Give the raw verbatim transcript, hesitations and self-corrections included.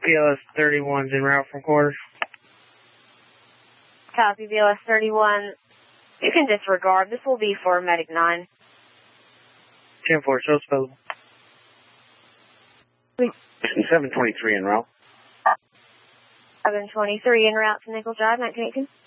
B L S thirty-one's en route from quarters. Copy, B L S thirty-one. You can disregard. This will be for Medic nine. ten four, show available. seven twenty-three en route. seven twenty-three en route to Nichols Drive, nineteen eighteen.